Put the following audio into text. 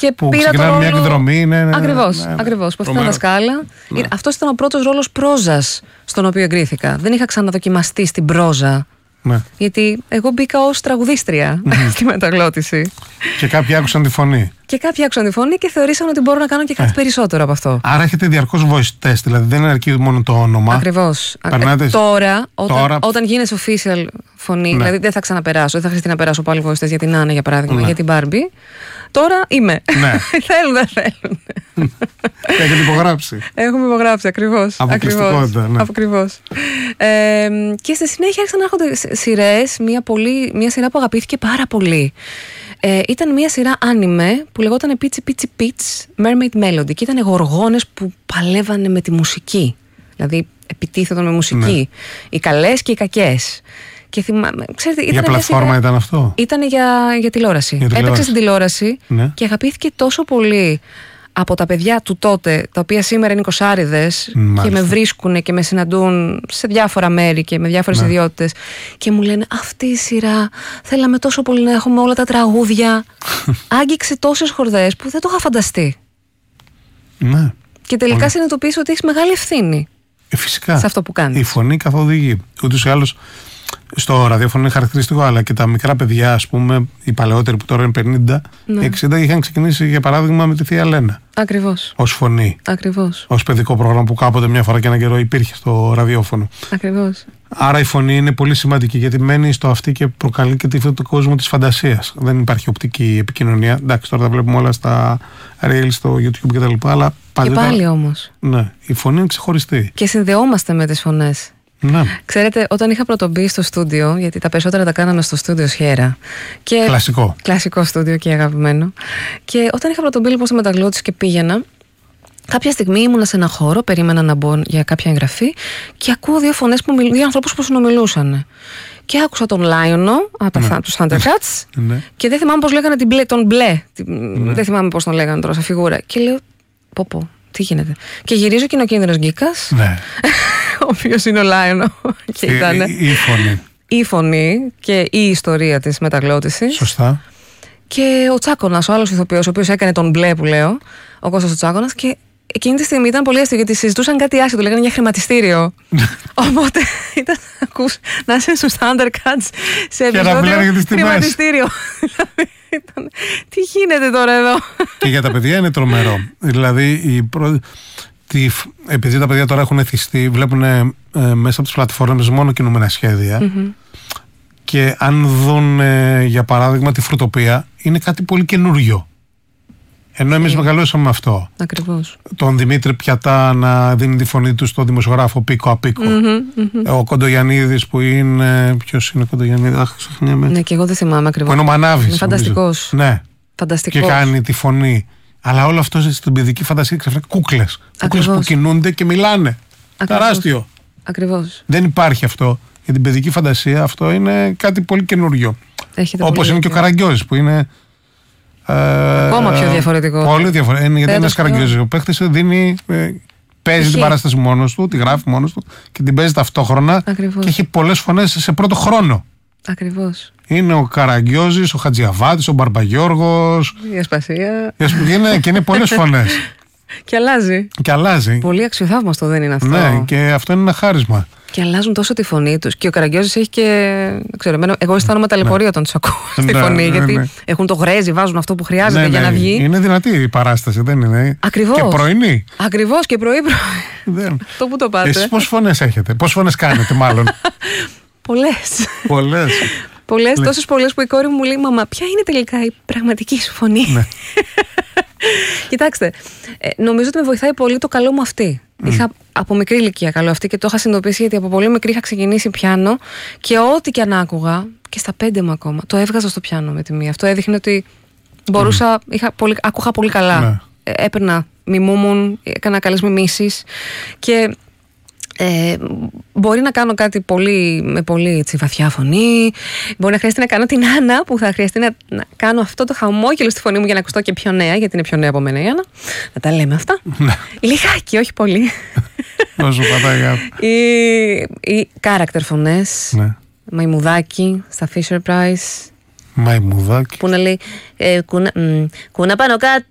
Και που πήρα ξεκινάμε μια ρόλο... εκδρομή. Ακριβώς, που αυτή ήταν δασκάλα. Αυτός ήταν ο πρώτος ρόλος πρόζας στον οποίο εγκρίθηκα. Δεν είχα ξαναδοκιμαστεί στην πρόζα. Ναι. Γιατί εγώ μπήκα ως τραγουδίστρια στη μεταγλώτηση. Και κάποιοι άκουσαν τη φωνή. Και θεωρήσαν ότι μπορώ να κάνω και κάτι περισσότερο από αυτό. Άρα έχετε διαρκώς voice test, δηλαδή δεν αρκεί μόνο το όνομα. Ακριβώς. Τώρα, όταν γίνεσαι official φωνή, δηλαδή δεν θα ξαναπεράσω, δεν θα χρειαστεί να περάσω πάλι voice test για την Άννα για παράδειγμα, για την Barbie. Τώρα είμαι. Ναι. Θέλουν, δεν θέλουν. Έχετε υπογράψει. Έχουμε υπογράψει, ακριβώς. Αποκλειστικότητα, ναι. Ακριβώς. Και στη συνέχεια άρχισαν να έρχονται σειρές, μια σειρά που αγαπήθηκε πάρα πολύ. Ήταν μια σειρά άνιμε που λεγόταν Peachy Peachy Peach Mermaid Melody και ήταν γοργόνες που παλεύανε με τη μουσική. Δηλαδή επιτίθετον με μουσική. Οι καλές και οι κακές. Και ξέρετε, για πλατφόρμα ήταν αυτό? Ήταν για τηλεόραση. Έπαιξε στην τηλεόραση και αγαπήθηκε τόσο πολύ από τα παιδιά του τότε, τα οποία σήμερα είναι 20άριδες και με βρίσκουν και με συναντούν σε διάφορα μέρη και με διάφορες ιδιότητες και μου λένε αυτή η σειρά θέλαμε τόσο πολύ να έχουμε όλα τα τραγούδια. Άγγιξε τόσες χορδές που δεν το είχα φανταστεί. Ναι. Και τελικά συνειδητοποίησα ότι έχεις μεγάλη ευθύνη φυσικά σε αυτό που κάνεις. Η φωνή καθοδηγεί. Ούτως ή άλλως στο ραδιόφωνο είναι χαρακτηριστικό, αλλά και τα μικρά παιδιά, ας πούμε, οι παλαιότεροι που τώρα είναι 50, 60, είχαν ξεκινήσει για παράδειγμα με τη Θεία Λένα. Ακριβώς. Ως φωνή. Ακριβώς. Ως παιδικό πρόγραμμα που κάποτε μια φορά και έναν καιρό υπήρχε στο ραδιόφωνο. Ακριβώς. Άρα η φωνή είναι πολύ σημαντική γιατί μένει στο αυτί και προκαλεί και το κόσμο της φαντασίας. Δεν υπάρχει οπτική επικοινωνία. Εντάξει, τώρα τα βλέπουμε όλα στα Reels, στο YouTube κτλ. Αλλά και πάλι όμως. Ναι, η φωνή είναι ξεχωριστή. Και συνδεόμαστε με τις φωνές. Ναι. Ξέρετε, όταν είχα πρωτομπεί στο στούντιο, γιατί τα περισσότερα τα κάναμε στο στούντιο Σιέρα. Και κλασικό στούντιο και αγαπημένο. Και όταν είχα πρωτομπεί λοιπόν στη μεταγλώτηση και πήγαινα, κάποια στιγμή ήμουνα σε ένα χώρο, περίμενα να μπω για κάποια εγγραφή και ακούω δύο φωνές, δύο ανθρώπους που συνομιλούσαν. Και άκουσα τον Λάιονο από τους Thundercats και δεν θυμάμαι πώς λέγανε τον μπλε. Δεν θυμάμαι πώς τον λέγανε τώρα, σαν φιγούρα. Και λέω, πω, τι γίνεται. Και γυρίζω και είναι ο Κίνδυνος Γκίκας. Ναι. Ο οποίος είναι ο Λάιονο. Και ήταν η φωνή και η ιστορία της μεταγλώτησης. Σωστά. Και ο Τσάκωνας, ο άλλος ηθοποιός, ο οποίος έκανε τον μπλε που λέω, ο Κώστας ο Τσάκωνας. Και εκείνη τη στιγμή ήταν πολύ αστείο γιατί συζητούσαν κάτι άσχετο, λέγανε για χρηματιστήριο. Οπότε ήταν να είσαι στους Thundercats σε επεισόδιο χρηματιστήριο. Τι γίνεται τώρα εδώ. Και για τα παιδιά είναι τρομερό. Δηλαδή επειδή τα παιδιά τώρα έχουν εθιστεί, βλέπουν μέσα από τις πλατφόρμες μόνο κινούμενα σχέδια και αν δουν για παράδειγμα τη Φρουτοπία είναι κάτι πολύ καινούριο. Ενώ εμείς μεγαλώσαμε με αυτό. Ακριβώς. Τον Δημήτρη Πιατά να δίνει τη φωνή του στο δημοσιογράφο Πίκο Απίκο. Ο Κοντογιαννίδης που είναι. Ποιος είναι ο Κοντογιαννίδης? Ξεχνιέμαι. Ναι, και εγώ δεν θυμάμαι ακριβώς. Που είναι ο Μανάβης. Είναι φανταστικός. Ναι. Φανταστικός. Και κάνει τη φωνή. Αλλά όλο αυτό στην παιδική φαντασία ξαφνικά κούκλες. Κούκλες που κινούνται και μιλάνε. Τεράστιο. Ακριβώς. Δεν υπάρχει αυτό. Για την παιδική φαντασία αυτό είναι κάτι πολύ καινούριο. Όπως είναι και ο Καραγκιόζης που είναι. Ακόμα πιο διαφορετικό. Πολύ διαφορετικό. Γιατί ένας Καραγκιόζης ο παίχτης παίζει την παράσταση μόνος του, τη γράφει μόνος του και την παίζει ταυτόχρονα. Ακριβώς. Και έχει πολλές φωνές σε πρώτο χρόνο. Ακριβώς. Είναι ο Καραγκιόζης, ο Χατζιαβάτης, ο Μπαρμπαγιώργος. Η Ασπασία. Και είναι πολλές φωνές. Και αλλάζει. Πολύ αξιοθαύμαστο δεν είναι αυτό? Ναι, και αυτό είναι ένα χάρισμα. Και αλλάζουν τόσο τη φωνή τους. Και ο Καραγκιόζης έχει και. Εγώ αισθάνομαι ταλαιπωρία όταν τους ακούω στη φωνή. Γιατί έχουν το γρέζι, βάζουν αυτό που χρειάζεται για να βγει. Είναι δυνατή η παράσταση, δεν είναι? Ακριβώς. Και πρωινή. Ακριβώς, και πρωί. Το που το πάτε. Εσείς πόσες φωνές έχετε? Πόσες φωνές κάνετε, μάλλον? Πολλές. Τόσες πολλές που η κόρη μου λέει, μαμά, ποια είναι τελικά η πραγματική σου φωνή? Ναι. Κοιτάξτε, νομίζω ότι με βοηθάει πολύ το καλό μου αυτή. Είχα από μικρή ηλικία καλό αυτή και το είχα συνειδητοποιήσει γιατί από πολύ μικρή είχα ξεκινήσει πιάνο και ό,τι και αν άκουγα, και στα 5 μου ακόμα, το έβγαζα στο πιάνο με τη μία. Αυτό έδειχνε ότι μπορούσα, άκουγα πολύ καλά. Ναι. Έπαιρνα, μιμούμουν, έκανα καλές μιμήσεις και μπορεί να κάνω κάτι με πολύ έτσι, βαθιά φωνή. Μπορεί να χρειαστεί να κάνω την Άννα, που θα χρειαστεί να κάνω αυτό το χαμόγελο στη φωνή μου για να ακουστώ και πιο νέα, γιατί είναι πιο νέα από μένα η Άννα. Να τα λέμε αυτά. Λιγάκι, όχι πολύ. Όσο πατάγια. Οι character φωνές. Μαϊμουδάκι στα Fisher Price. Μαϊμουδάκι. Που να λέει κούνα πάνω κάτω,